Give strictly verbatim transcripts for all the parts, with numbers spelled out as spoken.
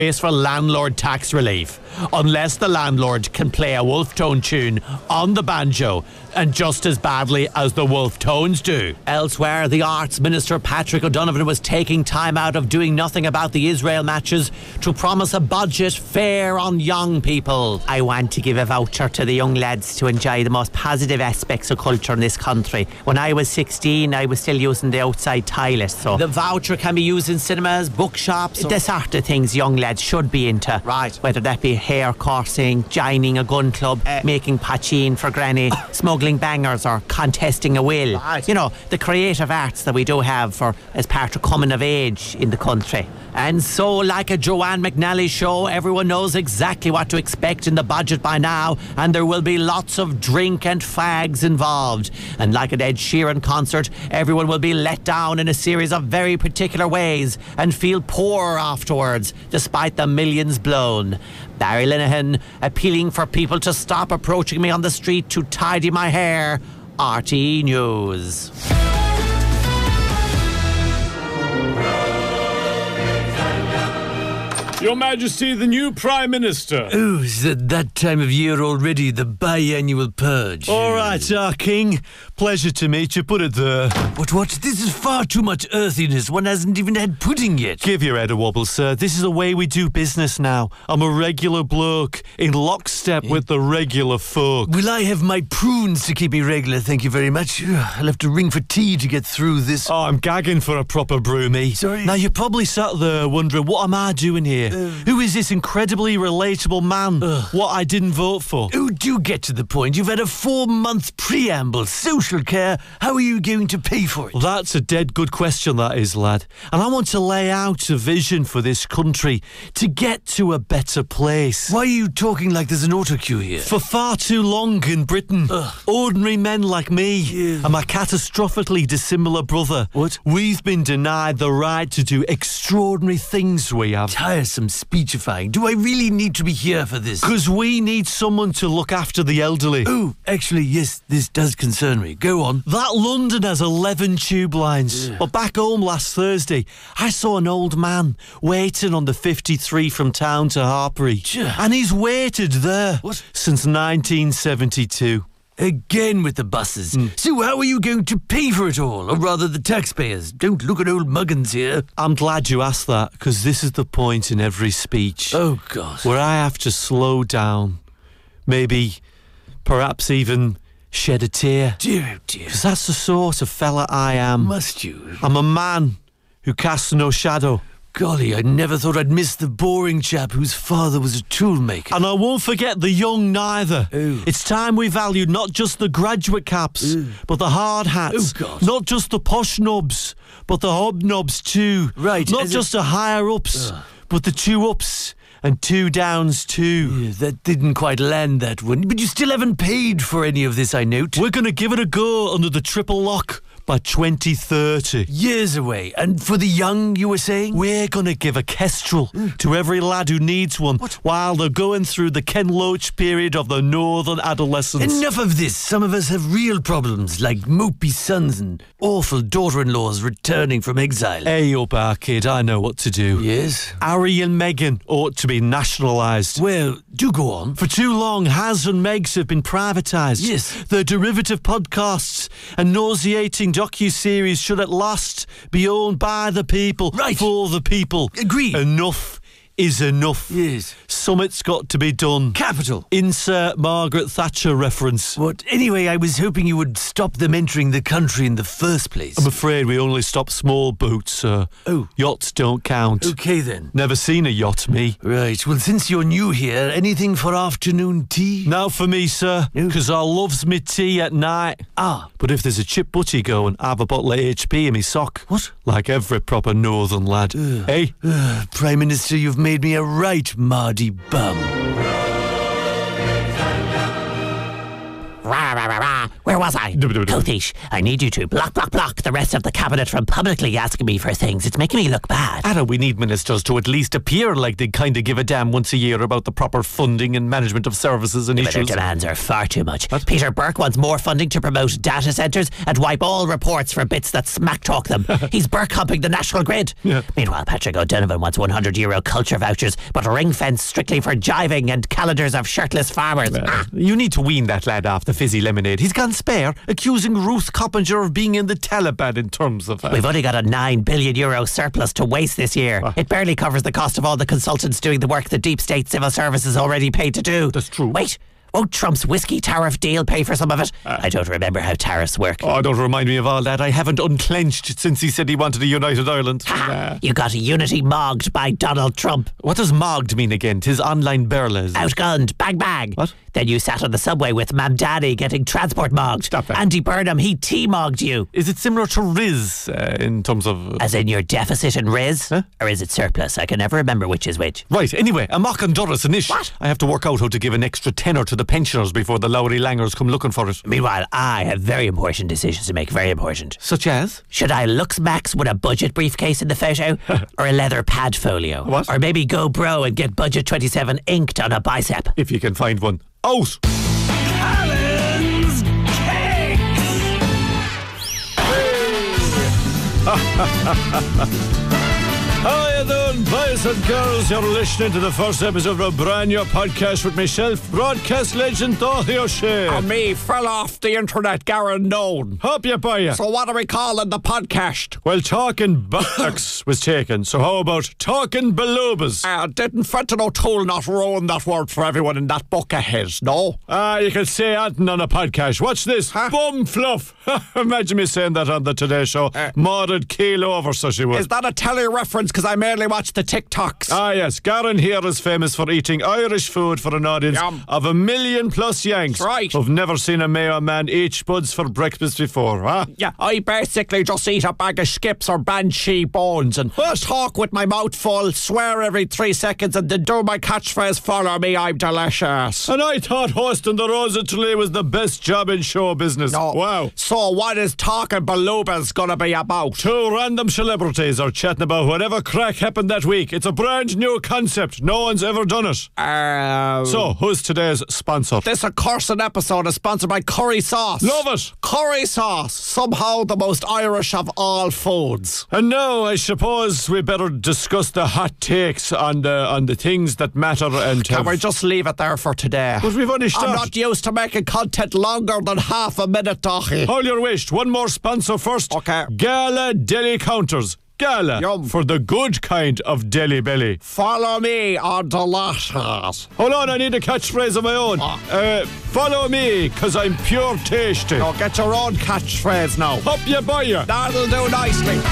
Is for landlord tax relief, unless the landlord can play a wolf tone tune on the banjo, and just as badly as the wolf tones do. Elsewhere, the Arts Minister Patrick O'Donovan was taking time out of doing nothing about the Israel matches to promise a budget fair on young people. I want to give a voucher to the young lads to enjoy the most positive aspects of culture in this country. When I was sixteen, I was still using the outside toilet, so the voucher can be used in cinemas, bookshops, the sort of things young lads should be into. Right. Whether that be hair coursing, joining a gun club, uh, making pochine for granny, smuggling bangers, or contesting a will. Right. You know, the creative arts that we do have for as part of coming of age in the country. And so, like a Joanne McNally show, everyone knows exactly what to expect in the budget by now, and there will be lots of drink and fags involved. And like an Ed Sheeran concert, everyone will be let down in a series of very particular ways and feel poor afterwards, despite the millions blown. Barry Linehan, appealing for people to stop approaching me on the street to tidy my hair. R T E News. Your Majesty, the new Prime Minister. Oh, is it that time of year already, the biannual purge? All right, our King. Pleasure to meet you. Put it there. What, what? This is far too much earthiness. One hasn't even had pudding yet. Give your head a wobble, sir. This is the way we do business now. I'm a regular bloke, in lockstep with the regular folk. Will I have my prunes to keep me regular, thank you very much? I'll have to ring for tea to get through this. Oh, I'm gagging for a proper brew, me. Sorry? Now, you're probably sat there wondering, what am I doing here? Uh, Who is this incredibly relatable man? Uh, what I didn't vote for? Oh, do get to the point. You've had a four-month preamble. Social care. How are you going to pay for it? Well, that's a dead good question, that is, lad. And I want to lay out a vision for this country to get to a better place. Why are you talking like there's an autocue here? For far too long in Britain, Ugh. ordinary men like me Yeah. and my catastrophically dissimilar brother, What? we've been denied the right to do extraordinary things we have. Tiresome speechifying. Do I really need to be here for this? Because we need someone to look after the elderly. Oh, actually, yes, this does concern me. Go on. That London has eleven tube lines. Yeah. But back home last Thursday, I saw an old man waiting on the fifty-three from town to Harpery. Yeah. And he's waited there What? since nineteen seventy-two. Again with the buses. Mm. So how are you going to pay for it all? Or rather, the taxpayers? Don't look at old Muggins here. I'm glad you asked that, because this is the point in every speech Oh, God. where I have to slow down. Maybe, perhaps even shed a tear. Dear, oh dear. Because that's the sort of fella I am. Must you? I'm a man who casts no shadow. Golly, I never thought I'd miss the boring chap whose father was a toolmaker. And I won't forget the young neither. Oh. It's time we valued not just the graduate caps, Oh. but the hard hats. Oh, God. Not just the posh knobs, but the hobnobs too. Right, Not as just the higher ups, but the two ups and two downs too. Yeah, that didn't quite land, that one. But you still haven't paid for any of this, I note. We're going to give it a go under the triple lock by twenty thirty. Years away. And for the young, you were saying? We're going to give a kestrel to every lad who needs one while they're going through the Ken Loach period of the northern adolescence. Enough of this. Some of us have real problems, like mopey sons and awful daughter-in-laws returning from exile. Hey up, our kid, I know what to do. Yes? Harry and Meghan ought to be nationalised. Well, do go on. For too long, Haz and Megs have been privatised. Yes. Their derivative podcasts and nauseating docu-series should at last be owned by the people, Right. for the people. Agreed. Enough is enough. Yes. Summit's got to be done. Capital. Insert Margaret Thatcher reference. What? Anyway, I was hoping you would stop them entering the country in the first place. I'm afraid we only stop small boats, sir. Oh. Yachts don't count. Okay, then. Never seen a yacht, me. Right. Well, since you're new here, anything for afternoon tea? Now for me, sir, No. because I loves me tea at night. Ah. But if there's a chip butty going, I have a bottle of H P in me sock. What? Like every proper northern lad. Hey? Uh, Prime Minister, you've made me a right Mardy bum. Rah, rah, rah, rah. where was I? Coathish, I need you to block, block, block the rest of the cabinet from publicly asking me for things. It's making me look bad. Anna, we need ministers to at least appear like they kind of give a damn once a year about the proper funding and management of services and Yeah, but their issues. demands are far too much. What? Peter Burke wants more funding to promote data centres and wipe all reports for bits that smack talk them. He's Burke humping the national grid. Yeah. Meanwhile, Patrick O'Donovan wants one hundred euro culture vouchers, but a ring fence strictly for jiving and calendars of shirtless farmers. Ah. You need to wean that lad off the fizzy lemonade. He's gone spare, accusing Ruth Coppinger of being in the Taliban in terms of... Uh, We've only got a nine billion euro surplus to waste this year. Ah. It barely covers the cost of all the consultants doing the work the deep state civil service is already paid to do. That's true. Wait, won't Trump's whiskey tariff deal pay for some of it? I don't remember how tariffs work. Oh, don't remind me of all that. I haven't unclenched since he said he wanted a united Ireland. Ha! You got unity mogged by Donald Trump. What does mogged mean again? Tis online berlas. Outgunned, bang bang. What? Then you sat on the subway with Mam Daddy getting transport mogged. Stop that. Andy Burnham, he T-mogged you. Is it similar to Riz uh, in terms of... As in your deficit in Riz? Huh? Or is it surplus? I can never remember which is which. Right, anyway, a mock and Doris and ish. What? I have to work out how to give an extra tenner to the pensioners before the Lowry Langers come looking for it. Meanwhile, I have very important decisions to make, very important. Such as? Should I Lux Max with a budget briefcase in the photo? Or a leather pad folio? What? Or maybe go bro and get Budget twenty-seven inked on a bicep? If you can find one. Out! Alan's Cakes! How you doing, boys and girls? You're listening to the first episode of a brand new podcast with myself, broadcast legend Dáithí O'Shea. And me fell off the internet, Garen Nolan. Hope you buy you. So what are we calling the podcast? Well, Talking Bollocks was taken, so how about Talking Balubas? Uh, didn't Fenton O'Toole not ruin that word for everyone in that book of his, no? Ah, you can say Anton on a podcast. Watch this. Huh? Bum fluff. Imagine me saying that on the Today Show. Uh, Mauded keel over, so she would. Is that a telly reference? Because I merely watch the TikToks. Ah, yes. Garen here is famous for eating Irish food for an audience Yum. of a million plus Yanks That's right. who've never seen a Mayo man eat spuds for breakfast before, huh? Yeah, I basically just eat a bag of skips or banshee bones and talk with my mouth full, swear every three seconds, and then do my catchphrase, follow me, I'm delicious. And I thought hosting the Rosa Today was the best job in show business. No. Wow. So what is Talking Balubas gonna be about? Two random celebrities are chatting about whatever crack happened that week. It's a brand new concept. No one's ever done it. Uh, So, who's today's sponsor? This accursed episode is sponsored by Curry Sauce. Love it. Curry Sauce, somehow the most Irish of all foods. And now I suppose we better discuss the hot takes on the on the things that matter and Can have... we just leave it there for today? But we've only I'm started. not used to making content longer than half a minute, Dáithí. Hold your wish. One more sponsor first. Okay. Gala Deli Counters. Gala. Yum. For the good kind of deli belly. Follow me on Delicious. Hold on, I need a catchphrase of my own. Uh, follow me, because I'm pure tasty. Now get your own catchphrase now. Up you buy you. That'll do nicely.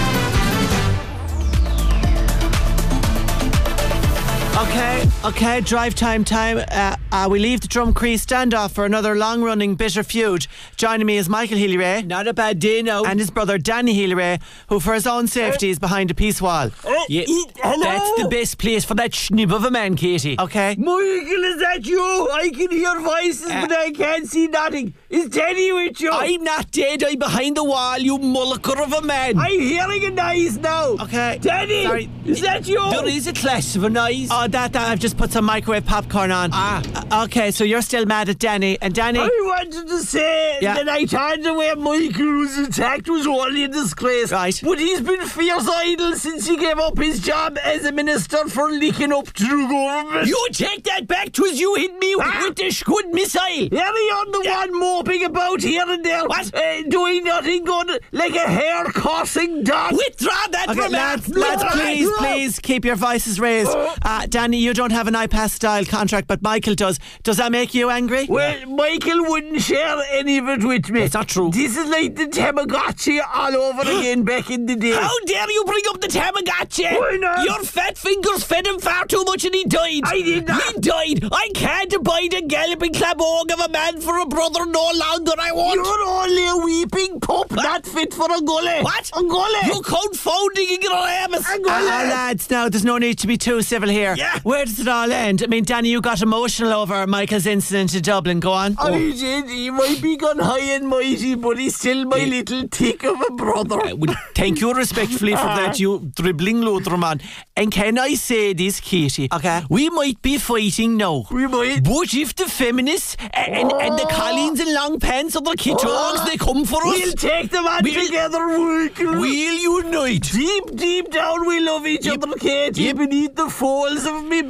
Okay, okay, drive time time. Uh, uh, we leave the Drumcree standoff for another long-running bitter feud. Joining me is Michael Healy-Rae. Not a bad day now. And his brother Danny Healy-Rae, who for his own safety is behind a peace wall. Yeah, that's the best place for that schnib of a man, Katie. Okay. Michael, is that you? I can hear voices, Uh, but I can't see nothing. Is Danny with you? I'm not dead. I'm behind the wall, you mulliker of a man. I'm hearing a noise now. Okay. Danny, Sorry. is that you? There is a clash of a noise. Oh, that, that, I've just put some microwave popcorn on. Ah. Uh, okay, so you're still mad at Danny. And Danny... I wanted to say Yeah. that I thought the way Michael was attacked was only a disgrace. Right. But he's been fierce idle since he gave up his job as a minister for leaking up to the government. You take that back. 'Twas you hit me Ah. with the Scud missile. Harry on the one moping about here and there. What? Uh, doing nothing good like a hair-coursing dog. Withdraw that Okay, from lads, me. lads, Withdraw please, it. please keep your voices raised. Uh, Danny, you don't have an iPass-style contract, but Michael does. Does that make you angry? Well, Michael wouldn't share any of it with me. It's not true. This is like the Tamagotchi all over again back in the day. How dare you bring up the Tamagotchi? Why not? Your fat fingers fed him far too much and he died. I did not. He died. I can't abide a galloping clabog of a man for a brother no longer. I won't. You're only a weeping pup, not fit for a gully. What? A gully? You confounding ignoramus. A Uh, uh, lads, now, there's no need to be too civil here. Yeah. Where does it all end? I mean, Danny, you got emotional over Michael's incident in Dublin. Go on. I did. He might be gone high and mighty, but he's still my little tick of a brother. Uh, well, thank you respectfully for that, you dribbling loader man. And can I say this, Katie? Okay. We might be fighting now. We might. But if the feminists and, and the Colleens and long pants or the Kittogs, they come for us, We'll take them on We'll- together, Wickle. we'll unite. Deep, deep down we love each Yep. other, Katie, Yep. beneath the folds of me